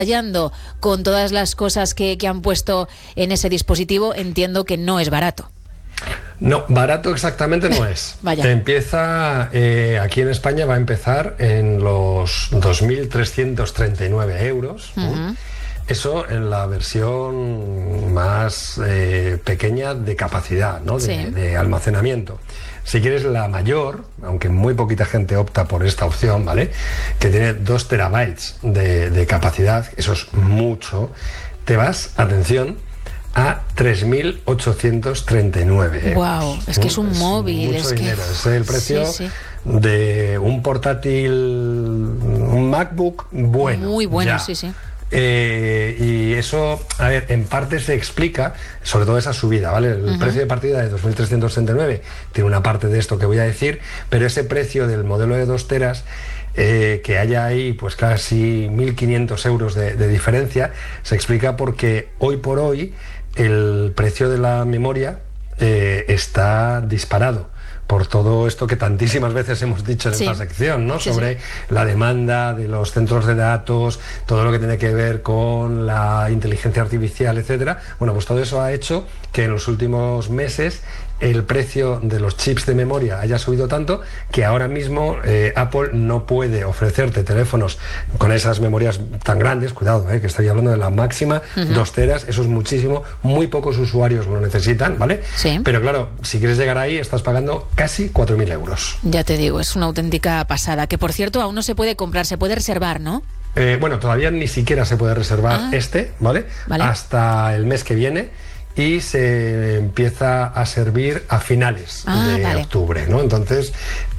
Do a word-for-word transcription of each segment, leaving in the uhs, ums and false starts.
Hallando con todas las cosas que, que han puesto en ese dispositivo, entiendo que no es barato. No, barato exactamente no es. Vaya. Empieza, eh, aquí en España va a empezar en los dos mil trescientos treinta y nueve euros. ¿no? Uh-huh. Eso en la versión más eh, pequeña de capacidad, ¿no? de, Sí. de almacenamiento. Si quieres la mayor, aunque muy poquita gente opta por esta opción, ¿vale? Que tiene dos terabytes de, de capacidad, eso es mucho, te vas, atención, a tres mil ochocientos treinta y nueve. Wow, es que es un es móvil. Mucho es dinero, que... es el precio sí, sí. de un portátil, un MacBook bueno. Muy bueno, ya. sí, sí. Eh, y eso, a ver, en parte se explica, sobre todo esa subida, ¿vale? El uh-huh. precio de partida de dos mil trescientos treinta y nueve tiene una parte de esto que voy a decir, pero ese precio del modelo de dos teras, eh, que haya ahí pues casi mil quinientos euros de, de diferencia, se explica porque hoy por hoy el precio de la memoria eh, está disparado por todo esto que tantísimas veces hemos dicho en sí. esta sección, ¿no? Sí, Sobre sí. la demanda de los centros de datos, todo lo que tiene que ver con la inteligencia artificial, etcétera. Bueno, pues todo eso ha hecho que en los últimos meses el precio de los chips de memoria haya subido tanto que ahora mismo eh, Apple no puede ofrecerte teléfonos con esas memorias tan grandes, cuidado, eh, que estoy hablando de la máxima, uh-huh. dos teras, eso es muchísimo, muy pocos usuarios lo necesitan, ¿vale? Sí. Pero claro, si quieres llegar ahí estás pagando casi cuatro mil euros. Ya te digo, es una auténtica pasada, que por cierto aún no se puede comprar, se puede reservar, ¿no? Eh, bueno, todavía ni siquiera se puede reservar ah. este, ¿vale? ¿vale? Hasta el mes que viene. Y se empieza a servir a finales ah, de vale. octubre, ¿no? Entonces,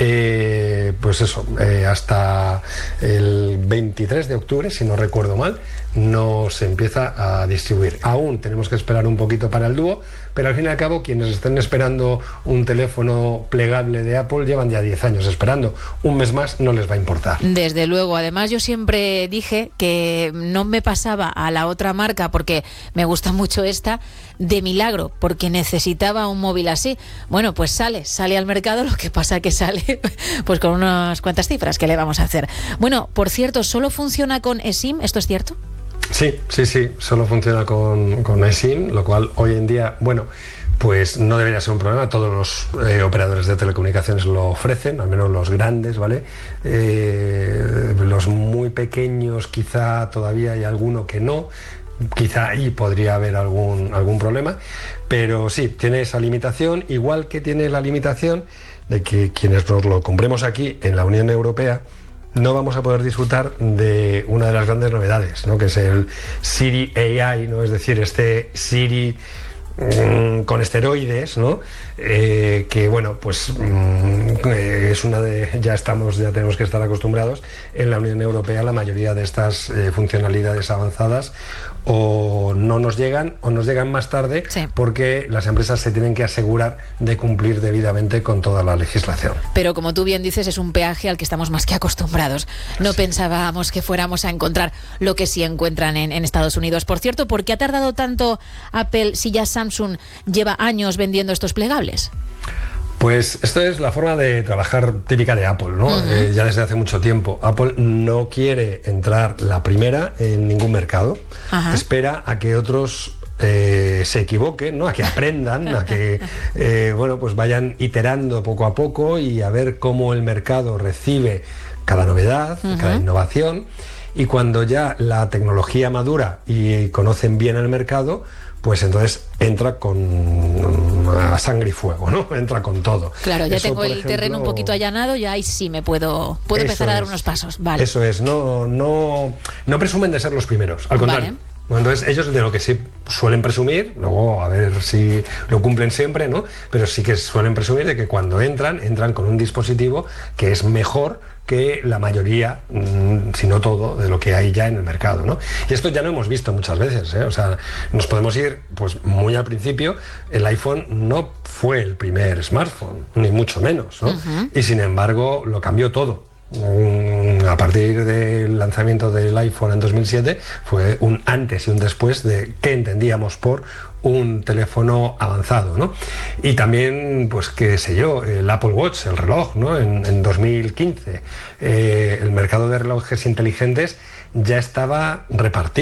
eh, pues eso, eh, hasta el veintitrés de octubre, si no recuerdo mal, no se empieza a distribuir. Aún tenemos que esperar un poquito para el dúo, pero al fin y al cabo, quienes estén esperando un teléfono plegable de Apple llevan ya diez años esperando. Un mes más no les va a importar. Desde luego. Además, yo siempre dije que no me pasaba a la otra marca, porque me gusta mucho esta, de milagro, porque necesitaba un móvil así. Bueno, pues sale, sale al mercado, lo que pasa que sale pues con unas cuantas cifras que le vamos a hacer. Bueno, por cierto, ¿solo funciona con eSIM? ¿Esto es cierto? Sí, sí, sí, solo funciona con, con eSIM, lo cual hoy en día, bueno, pues no debería ser un problema. Todos los eh, operadores de telecomunicaciones lo ofrecen, al menos los grandes, ¿vale? Eh, los muy pequeños quizá todavía hay alguno que no. Quizá ahí podría haber algún, algún problema, pero sí, tiene esa limitación, igual que tiene la limitación de que quienes nos lo compremos aquí en la Unión Europea no vamos a poder disfrutar de una de las grandes novedades, ¿no? Que es el Siri A I, ¿no? Es decir, este Siri mmm, con esteroides, ¿no? Eh, que bueno, pues mmm, eh, es una de, ya estamos, ya tenemos que estar acostumbrados en la Unión Europea. La mayoría de estas eh, funcionalidades avanzadas o no nos llegan o nos llegan más tarde, sí. porque las empresas se tienen que asegurar de cumplir debidamente con toda la legislación. Pero como tú bien dices, es un peaje al que estamos más que acostumbrados. No sí. pensábamos que fuéramos a encontrar lo que sí encuentran en, en Estados Unidos. Por cierto, ¿por qué ha tardado tanto Apple si ya Samsung lleva años vendiendo estos plegables? Pues esto es la forma de trabajar típica de Apple, ¿no? Uh-huh. Eh, ya desde hace mucho tiempo. Apple no quiere entrar la primera en ningún mercado. Uh-huh. Espera a que otros eh, se equivoquen, ¿no? A que aprendan, a que eh, bueno, pues vayan iterando poco a poco y a ver cómo el mercado recibe cada novedad, uh-huh. cada innovación. Y cuando ya la tecnología madura y conocen bien el mercado, pues entonces entra con a sangre y fuego, ¿no? Entra con todo. Claro, ya eso, tengo el ejemplo, terreno un poquito allanado, ya ahí sí me puedo, puedo empezar a dar es, unos pasos. Vale. Eso es, no, no, no presumen de ser los primeros, al contrario. Vale. Entonces ellos de lo que sí suelen presumir, luego a ver si lo cumplen siempre, ¿no? Pero sí que suelen presumir de que cuando entran, entran con un dispositivo que es mejor que la mayoría, si no todo, de lo que hay ya en el mercado, ¿no? Y esto ya lo hemos visto muchas veces, ¿eh? O sea, nos podemos ir pues muy al principio. El iPhone no fue el primer smartphone, ni mucho menos, ¿no? Uh-huh. Y sin embargo lo cambió todo. A partir del lanzamiento del iPhone en dos mil siete fue un antes y un después de qué entendíamos por un teléfono avanzado, ¿no? Y también, pues qué sé yo, el Apple Watch, el reloj, ¿no? En, en dos mil quince, eh, el mercado de relojes inteligentes ya estaba repartido.